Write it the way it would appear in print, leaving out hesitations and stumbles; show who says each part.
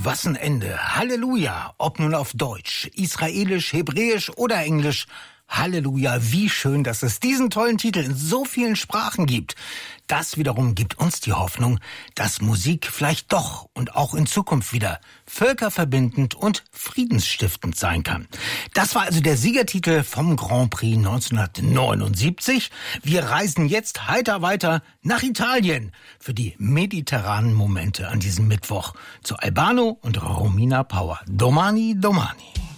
Speaker 1: Was ein Ende. Halleluja. Ob nun auf Deutsch, Israelisch, Hebräisch oder Englisch. Halleluja, wie schön, dass es diesen tollen Titel in so vielen Sprachen gibt. Das wiederum gibt uns die Hoffnung, dass Musik vielleicht doch und auch in Zukunft wieder völkerverbindend und friedensstiftend sein kann. Das war also der Siegertitel vom Grand Prix 1979. Wir reisen jetzt heiter weiter nach Italien für die mediterranen Momente an diesem Mittwoch zu Albano und Romina Power. Domani, domani.